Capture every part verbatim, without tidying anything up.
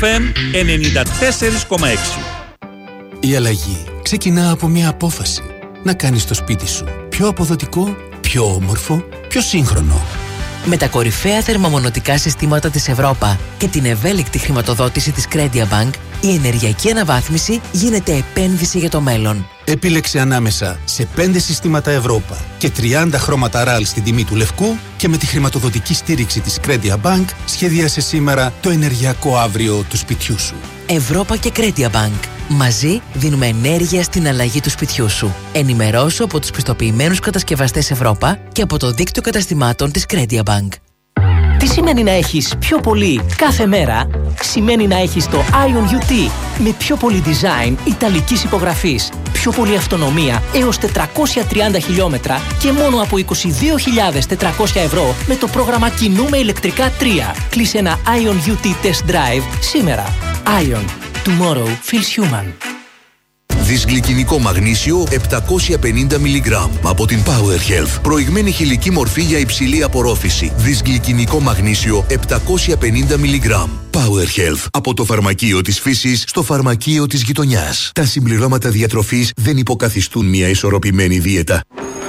εφ εμ ενενήντα τέσσερα κόμμα έξι. Η αλλαγή ξεκινά από μια απόφαση. Να κάνεις το σπίτι σου πιο αποδοτικό, πιο όμορφο, πιο σύγχρονο. Με τα κορυφαία θερμομονωτικά συστήματα της Ευρώπα και την ευέλικτη χρηματοδότηση της Credia Bank, η ενεργειακή αναβάθμιση γίνεται επένδυση για το μέλλον. Επίλεξε ανάμεσα σε πέντε συστήματα Ευρώπα και τριάντα χρώματα ραλ στην τιμή του λευκού και με τη χρηματοδοτική στήριξη της Credia Bank σχεδίασε σήμερα το ενεργειακό αύριο του σπιτιού σου. Ευρώπα και Credia Bank. Μαζί δίνουμε ενέργεια στην αλλαγή του σπιτιού σου. Ενημερώσου από τους πιστοποιημένους κατασκευαστές Ευρώπα και από το δίκτυο καταστημάτων της Credia Bank. Τι σημαίνει να έχεις πιο πολύ κάθε μέρα? Σημαίνει να έχεις το Ion γιου τι με πιο πολύ design ιταλικής υπογραφής, πιο πολύ αυτονομία έως τετρακόσια τριάντα χιλιόμετρα και μόνο από είκοσι δύο χιλιάδες τετρακόσια ευρώ με το πρόγραμμα Κινούμε ηλεκτρικά τρία. Κλείσε ένα Ion γιου τι Test Drive σήμερα. Ion. Tomorrow feels human. Δυσγλυκινικό μαγνήσιο επτακόσια πενήντα μιλιγκράμμ από την Power Health. Προηγμένη χηλική μορφή για υψηλή απορρόφηση. Δυσγλυκινικό μαγνήσιο επτακόσια πενήντα μιλιγκράμμ. Power Health. Από το φαρμακείο της φύσης στο φαρμακείο της γειτονιάς. Τα συμπληρώματα διατροφής δεν υποκαθιστούν μια ισορροπημένη δίαιτα.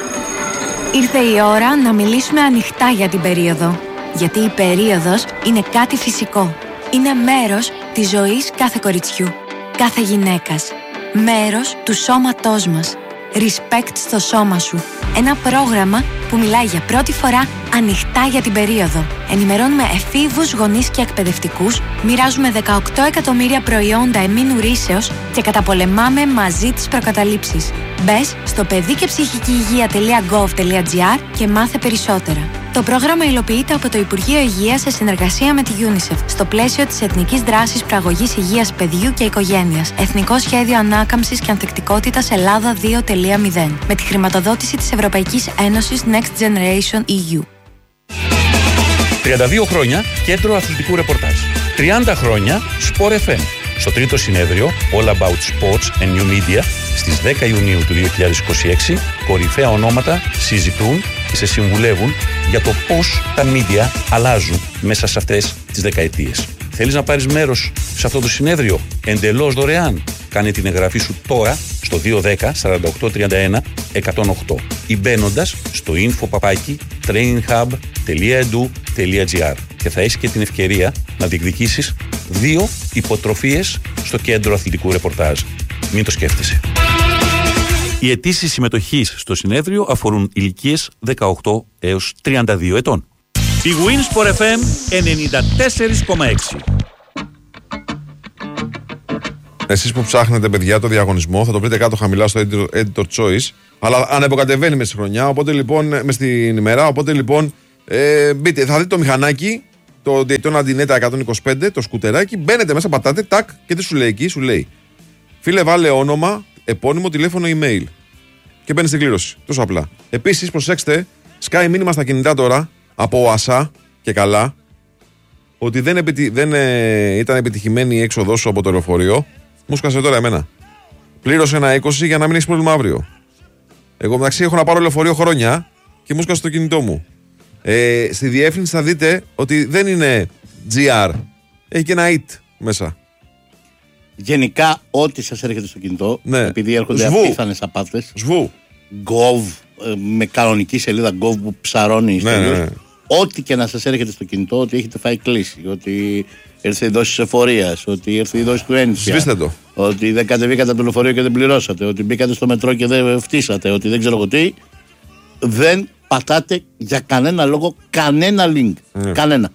Ήρθε η ώρα να μιλήσουμε ανοιχτά για την περίοδο. Γιατί η περίοδος είναι κάτι φυσικό. Είναι μέρος της ζωής κάθε κοριτσιού, κάθε γυναίκας. Μέρος του σώματός μας. Respect στο σώμα σου. Ένα πρόγραμμα που μιλάει για πρώτη φορά ανοιχτά για την περίοδο. Ενημερώνουμε εφήβους, γονείς και εκπαιδευτικούς, μοιράζουμε δεκαοκτώ εκατομμύρια προϊόντα εμμήνου ρύσεως και καταπολεμάμε μαζί τις προκαταλήψεις. Μπες στο παιδί και ψυχική υγεία τελεία γκοβ τελεία τζι άρ και μάθε περισσότερα. Το πρόγραμμα υλοποιείται από το Υπουργείο Υγείας σε συνεργασία με τη UNICEF στο πλαίσιο της Εθνικής Δράσης Προαγωγής Υγείας Παιδιού και Οικογένειας. Εθνικό Σχέδιο Ανάκαμψης και Ανθεκτικότητας Ελλάδα δύο τελεία μηδέν. Με τη χρηματοδότηση της Ευρωπαϊκής Ένωσης Next Generation ι γιου. τριάντα δύο χρόνια Κέντρο Αθλητικού Ρεπορτάζ. τριάντα χρόνια Sport εφ εμ. Στο τρίτο συνέδριο All About Sports and New Media στις δέκα Ιουνίου του δύο χιλιάδες είκοσι έξι, κορυφαία ονόματα συζητούν και σε συμβουλεύουν για το πώς τα media αλλάζουν μέσα σε αυτές τις δεκαετίες. Θέλεις να πάρεις μέρος σε αυτό το συνέδριο εντελώς δωρεάν? Κάνε την εγγραφή σου τώρα στο δύο ένα μηδέν σαράντα οκτώ τριάντα ένα εκατόν οκτώ ή μπαίνοντας στο info παπάκι traininghub τελεία edu τελεία τζι άρ και θα έχεις και την ευκαιρία να διεκδικήσεις δύο υποτροφίες στο Κέντρο Αθλητικού Ρεπορτάζ. Μην το σκέφτεσαι. Οι αιτήσεις συμμετοχής στο συνέδριο αφορούν ηλικίες δεκαοκτώ έως τριάντα δύο ετών. Η Winsport εφ εμ ενενήντα τέσσερα κόμμα έξι. Εσείς που ψάχνετε, παιδιά, το διαγωνισμό θα το βρείτε κάτω χαμηλά στο Editor Choice. Αλλά ανεποκατεβαίνει μες στη χρονιά, οπότε λοιπόν, μες στην ημέρα. Οπότε λοιπόν, ε, μπείτε, θα δείτε το μηχανάκι, το Daytona Dinetta εκατόν είκοσι πέντε, το σκουτεράκι. Μπαίνετε μέσα, πατάτε, τάκ, και τι σου λέει εκεί? Σου λέει, φίλε, βάλε όνομα, επώνυμο, τηλέφωνο, email. Και μπαίνει στην κλήρωση. Τόσο απλά. Επίσης, προσέξτε, σκάει μήνυμα στα κινητά τώρα από ο ΑΣΑ και καλά ότι δεν, επιτυ... δεν ε, ήταν επιτυχημένη η έξοδό σου από το λεωφορείο. Μου σκάσε τώρα εμένα. Πλήρωσε ένα είκοσι για να μην έχει πρόβλημα αύριο. Εγώ μεταξύ έχω να πάρω λεωφορείο χρόνια και μου σκάσε το κινητό μου. Ε, στη διεύθυνση θα δείτε ότι δεν είναι τζι αρ. Έχει και ένα ιτ μέσα. Γενικά, ό,τι σας έρχεται στο κινητό, ναι. επειδή έρχονται Σβού. απίθανες απάτες. Σβού. Gov, με κανονική σελίδα Gov που ψαρώνει. Ναι, ναι, ναι. Ό,τι και να σας έρχεται στο κινητό, ότι έχετε φάει κλίση, ότι ήρθε η δόση της εφορίας, ότι ήρθε η δόση του ένφια. Σβήστε το. Ότι δεν κατεβήκατε από το λεωφορείο και δεν πληρώσατε, ότι μπήκατε στο μετρό και δεν φτύσατε, ότι δεν ξέρω εγώ τι. Δεν πατάτε για κανένα λόγο κανένα link. Ναι. Κανένα.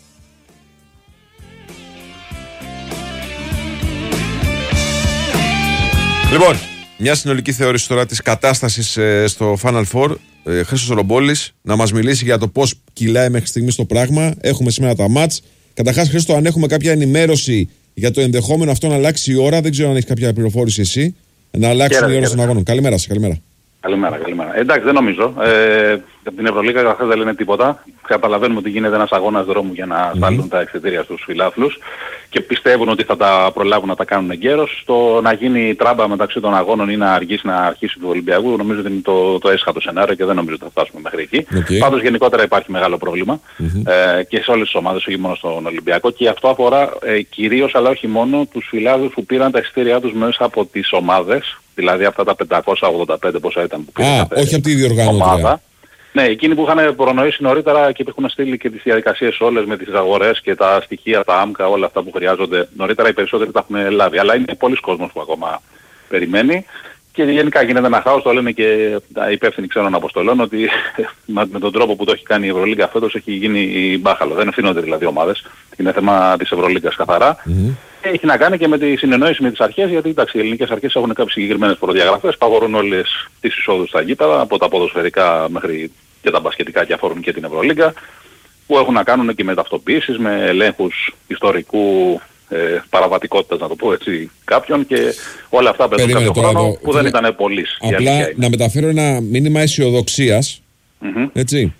Λοιπόν, μια συνολική θεώρηση τώρα της κατάστασης ε, στο Final Four. Ε, Χρήστος Ρομπόλης να μας μιλήσει για το πώς κυλάει μέχρι στιγμής το πράγμα. Έχουμε σήμερα τα μάτς. Καταρχάς, Χρήστο, αν έχουμε κάποια ενημέρωση για το ενδεχόμενο αυτό να αλλάξει η ώρα, δεν ξέρω αν έχει κάποια πληροφόρηση εσύ, να αλλάξει η ώρα των αγώνων. Καλημέρα σας, καλημέρα. Καλημέρα, καλημέρα. Εντάξει, δεν νομίζω. Ε, από την Ευρωλίγα καταρχάς δεν λένε τίποτα. Καταλαβαίνουμε ότι γίνεται ένας αγώνας δρόμου για να στάλουν mm-hmm. τα εξιτήρια στους φιλάθλους και πιστεύουν ότι θα τα προλάβουν να τα κάνουν εγκαίρως. Το να γίνει τράμπα μεταξύ των αγώνων ή να αργήσει να αρχίσει του Ολυμπιακού νομίζω ότι είναι το, το έσχατο σενάριο και δεν νομίζω ότι θα φτάσουμε μέχρι εκεί. Okay. Πάντως γενικότερα υπάρχει μεγάλο πρόβλημα mm-hmm. ε, και σε όλες τις ομάδες, όχι μόνο στον Ολυμπιακό, και αυτό αφορά ε, κυρίως αλλά όχι μόνο τους φιλάθλους που πήραν τα εξιτήριά τους μέσα από τις ομάδες. Δηλαδή αυτά τα πεντακόσια ογδόντα πέντε πόσα ήταν που πήραν. Α, όχι από τη διοργανώτρια. Ναι, εκείνοι που είχαν προνοήσει νωρίτερα και που έχουν στείλει και τις διαδικασίες όλες με τις αγορές και τα στοιχεία, τα άμκα, όλα αυτά που χρειάζονται. Νωρίτερα οι περισσότεροι τα έχουν λάβει. Αλλά είναι πολλοί κόσμος που ακόμα περιμένει. Και γενικά γίνεται ένα χάος, το λένε και τα υπεύθυνοι ξένων αποστολών, ότι με τον τρόπο που το έχει κάνει η Ευρωλίγκα φέτος έχει γίνει μπάχαλο. Δεν ευθύνονται δηλαδή ομάδες. Είναι θέμα της Ευρωλίγκας καθαρά. Mm-hmm. Έχει να κάνει και με τη συνεννόηση με τις αρχές, γιατί εντάξει, οι ελληνικές αρχές έχουν κάποιες συγκεκριμένες προδιαγραφές, παγορούν όλες τις εισόδους στα γήπεδα, από τα ποδοσφαιρικά μέχρι και τα μπασκετικά και αφορούν και την Ευρωλίγκα, που έχουν να κάνουν και με ταυτοποιήσεις, με ελέγχους ιστορικού ε, παραβατικότητας, να το πω έτσι, κάποιον, και όλα αυτά παίρνουν κάποιο χρόνο το, που δεν ήταν πολλής. Απλά να μεταφέρω ένα μήνυμα αισιοδοξίας, mm-hmm. έτσι.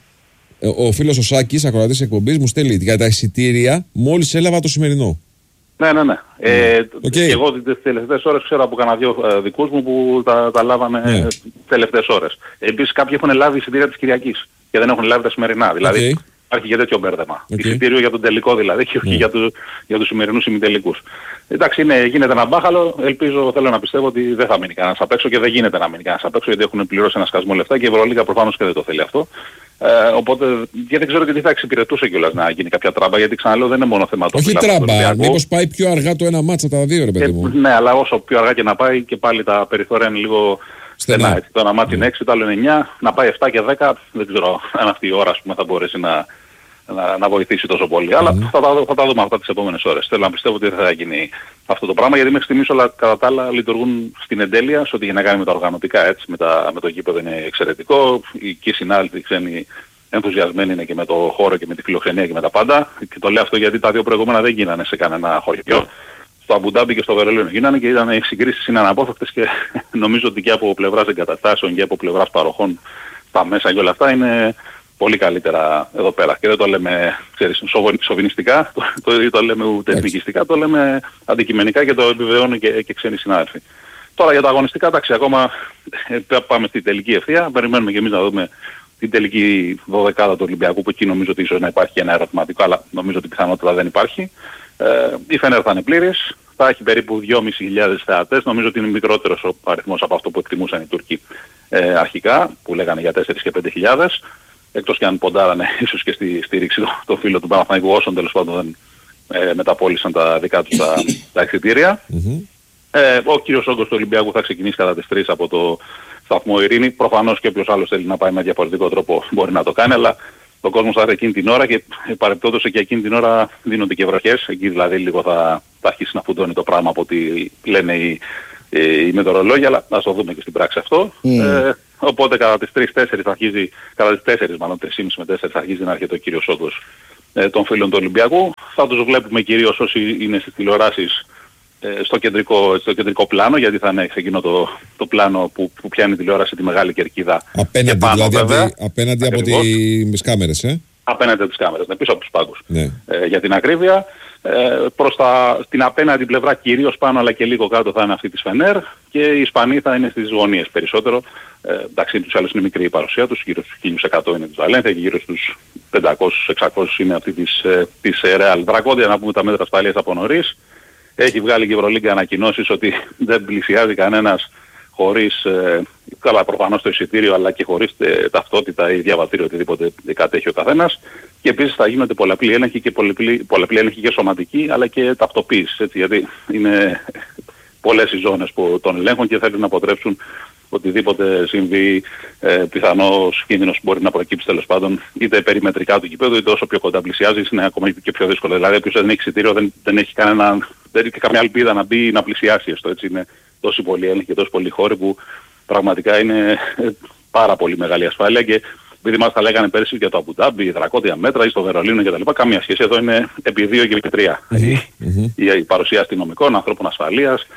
Ο φίλος ο Σάκης, ακροατής εκπομπής, μου στέλνει για τα εισιτήρια μόλις έλαβα το σημερινό. Ναι, ναι, ναι. Mm. Ε, okay. Και εγώ τις τελευταίες ώρες ξέρω από κανένα δυο ε, δικούς μου που τα, τα λάβανε ναι. τις τελευταίες ώρες. Επίσης κάποιοι έχουν λάβει εισιτήρια της Κυριακής και δεν έχουν λάβει τα σημερινά. Δηλαδή okay. υπάρχει και τέτοιο μπέρδεμα. Okay. Εισιτήριο για τον τελικό δηλαδή και όχι ναι. για, του, για τους σημερινούς ημιτελικούς. Εντάξει, είναι, γίνεται ένα μπάχαλο. Ελπίζω, θέλω να πιστεύω ότι δεν θα μείνει κανένας απ' έξω και δεν γίνεται να μείνει κανένας απ' έξω, γιατί έχουν πληρώσει ένα σκασμό λεφτά και η Ευρωλίγκα προφανώς και δεν το θέλει αυτό. Ε, οπότε και δεν ξέρω και τι θα εξυπηρετούσε κιόλας να γίνει κάποια τράμπα, γιατί ξαναλέω δεν είναι μόνο θέμα το όχι τράμπα, μήπως πάει πιο αργά το ένα μάτσα τα δύο, ρε παιδί μου. Ε, ναι, αλλά όσο πιο αργά και να πάει και πάλι τα περιθώρια είναι λίγο στενά. Έτσι. Το ένα μάτι είναι έξι, το άλλο είναι εννιά, να πάει επτά και δέκα, δεν ξέρω αν αυτή η ώρα, ας πούμε, θα μπορέσει να, να, να βοηθήσει τόσο πολύ. Mm. Αλλά θα τα, θα τα δούμε αυτά τις επόμενες ώρες. Θέλω να πιστεύω ότι δεν θα γίνει αυτό το πράγμα, γιατί μέχρι στιγμής όλα κατά τα άλλα λειτουργούν στην εντέλεια, σε ό,τι έχει να κάνει με τα οργανωτικά, έτσι, με, τα, με το γήπεδο είναι εξαιρετικό, οι συνάδελφοι ξένοι ενθουσιασμένοι είναι και με το χώρο και με τη φιλοξενία και με τα πάντα. Και το λέω αυτό γιατί τα δύο προηγούμενα δεν γίνανε σε κανένα χωριό. Στο Αμπουντάμπι και στο Βερολίνο γίνανε και ήταν, οι συγκρίσεις είναι αναπόφευκτες και νομίζω ότι και από πλευράς εγκαταστάσεων και από πλευράς παροχών τα μέσα και όλα αυτά είναι πολύ καλύτερα εδώ πέρα. Και δεν το λέμε, ξέρεις, σοβινιστικά, το, το, το λέμε ούτε εθνικιστικά, το λέμε αντικειμενικά και το επιβεβαιώνουν και, και ξένοι συνάδελφοι. Τώρα για τα αγωνιστικά, εντάξει, ακόμα πάμε στη τελική ευθεία. Περιμένουμε και εμείς να δούμε την τελική δωδεκάδα του Ολυμπιακού, που εκεί νομίζω ότι ίσως να υπάρχει ένα ερωτηματικό, αλλά νομίζω ότι πιθανότατα δεν υπάρχει. Ε, η Φενέρ θα είναι πλήρης, θα έχει περίπου δυόμισι χιλιάδες θεατές, νομίζω ότι είναι μικρότερος ο αριθμός από αυτό που εκτιμούσαν οι Τούρκοι ε, αρχικά, που λέγανε για τέσσερις και πέντε χιλιάδες, εκτός και αν ποντάρανε ίσως και στη στήριξη των το φίλων του Παναθηναϊκού, όσων τέλος πάντων δεν ε, μεταπόλησαν τα δικά τους τα, τα εξιτήρια. Mm-hmm. Ε, ο κύριος όγκος του Ολυμπιακού θα ξεκινήσει κατά τις τρεις από το σταθμό Ειρήνη. Προφανώς και όποιος άλλος θέλει να πάει με διαφορετικό τρόπο μπορεί να το κάνει, αλλά ο κόσμος θα έρθει εκείνη την ώρα και παρεπτόντως και εκείνη την ώρα δίνονται και βροχές. Εκεί δηλαδή λίγο θα, θα αρχίσει να φουντώνει το πράγμα από ό,τι λένε οι, οι μετεωρολόγοι, αλλά ας το δούμε και στην πράξη αυτό. Mm. Ε, οπότε κατά τις τρεις τέσσερις θα αρχίζει, κατά τις τέσσερις μάλλον τρεις και μισή με τέσσερις θα αρχίζει να έρχεται ο κύριος όγκος ε, των φίλων του Ολυμπιακού. Θα τους βλέπουμε κυρίως όσοι είναι στις τηλεοράσεις Στο κεντρικό, στο κεντρικό πλάνο, γιατί θα είναι σε εκείνο το, το πλάνο που, που πιάνει τηλεόραση τη μεγάλη κερκίδα. Απέναντι, πάνω, δηλαδή, βέβαια, απ, απέναντι από τις κάμερες, ε? Απέναντι από τις κάμερες, ναι, πίσω από τους πάγκους. Ναι. Ε, για την ακρίβεια, ε, προς τα, την απέναντι πλευρά κυρίως πάνω αλλά και λίγο κάτω θα είναι αυτή της Φενέρ και οι Ισπανοί θα είναι στις γωνίες περισσότερο. Ε, εντάξει, τους άλλους είναι μικρή η παρουσία τους, γύρω στους χίλια εκατό είναι της Βαλένθια και γύρω στους πεντακόσιους εξακόσιους είναι αυτή της, ε, της Real. Δρακόντια να πούμε τα μέτρα ασφαλείας από νωρίς. Έχει βγάλει και η Ευρωλίγκα ανακοινώσεις ότι δεν πλησιάζει κανένας χωρίς, ε, καλά προφανώς το εισιτήριο, αλλά και χωρίς ε, ταυτότητα ή διαβατήριο, οτιδήποτε κατέχει ο καθένας. Και επίσης θα γίνονται πολλαπλή έλεγχη και πολλαπλή, πολλαπλή έλεγχη και σωματική, αλλά και ταυτοποίηση, έτσι, γιατί είναι πολλές οι ζώνες που τον ελέγχουν και θέλουν να αποτρέψουν οτιδήποτε συμβεί, ε, πιθανός κίνδυνος που μπορεί να προκύψει τέλος πάντων, είτε περιμετρικά του γηπέδου, είτε όσο πιο κοντά πλησιάζει, είναι ακόμα και πιο δύσκολο. Δηλαδή, όποιος δεν έχει εισιτήριο δεν, δεν έχει κανένα, δεν έχει καμιά ελπίδα να μπει ή να πλησιάσει έστω. Έτσι είναι τόσο πολύ έλεγχοι και τόσο πολλοί χώροι που πραγματικά είναι πάρα πολύ μεγάλη ασφάλεια. Και επειδή μας τα λέγανε πέρσι για το Αμπουντάμπι, δρακόντια μέτρα ή στο Βερολίνο κτλ. Καμία σχέση. Εδώ είναι επί δύο και επί τρία. Mm-hmm. Η, η παρουσία αστυνομικών, ανθρώπων ασφαλείας,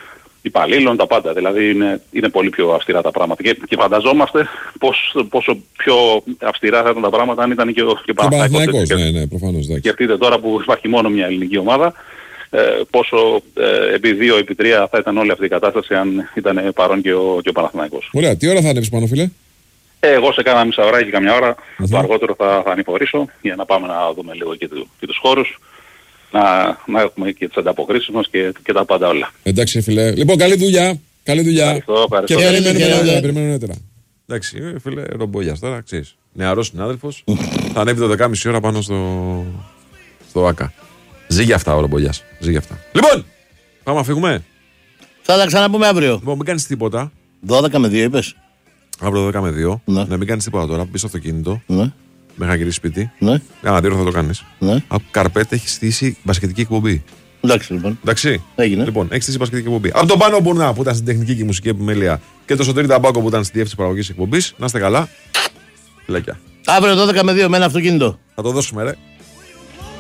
υπαλλήλων, τα πάντα. Δηλαδή είναι, είναι πολύ πιο αυστηρά τα πράγματα. Και, και φανταζόμαστε πώς, πόσο πιο αυστηρά θα ήταν τα πράγματα αν ήταν και ο και Παναθηναϊκός. Ναι, ναι, προφανώς. Σκεφτείτε τώρα που υπάρχει μόνο μια ελληνική ομάδα, ε, πόσο ε, επί δύο, επί τρία θα ήταν όλη αυτή η κατάσταση αν ήταν παρόν και ο, και ο Παναθηναϊκός. Ωραία, τι ώρα θα ανέβεις πάνω, φίλε? Ε, εγώ σε κάνα μισά ώρα και καμιά ώρα, uh-huh. το αργότερο θα, θα ανηφορήσω για να πάμε να δούμε λίγο και, του, και τους χώρους. Να, να έχουμε και τις ανταποκρίσεις μας και, και τα πάντα όλα. Εντάξει, φίλε. Λοιπόν, καλή δουλειά. Καλή δουλειά. Ευχαριστώ, ευχαριστώ. Και περιμένουμε, περιμένουμε νεότερα. Εντάξει, φίλε, Ρομπόγιας τώρα, ξέρεις. Νεαρός συνάδελφος. Θα ανέβει το δέκα και μισή ώρα πάνω στο, στο ΆΚΑ. Ζει για αυτά ο Ρομπόγιας. Ζει για αυτά. Λοιπόν, πάμε να φύγουμε. Θα τα ξαναπούμε αύριο. Λοιπόν, μην κάνεις τίποτα. δώδεκα με δύο είπες. Αύριο δώδεκα με δύο. Ναι. Να μην κάνεις τίποτα τώρα. Μπεις στο αυτοκίνητο. Ναι. Μέχρι να γυρίσεις σπίτι. Ναι. Ένα τύρο θα το κάνεις. Ναι. Από Καρπέτ έχει στήσει μπασκετική εκπομπή. Εντάξει λοιπόν. Εντάξει. Έγινε. Λοιπόν, έχει στήσει μπασκετική εκπομπή. Από τον Πάνο Μπουρνά που ήταν στην τεχνική και μουσική επιμέλεια και τον Σωτήρη Ταμπάκο που ήταν στη διεύθυνση παραγωγής εκπομπής. Να είστε καλά. Φιλάκια. Αύριο δώδεκα με δύο με ένα αυτοκίνητο. Θα το δώσουμε, ρε.